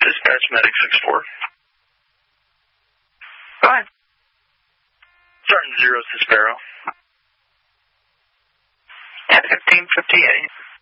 Dispatch Medic 6-4. Go ahead. Sergeant Zero Cispero. At 1558.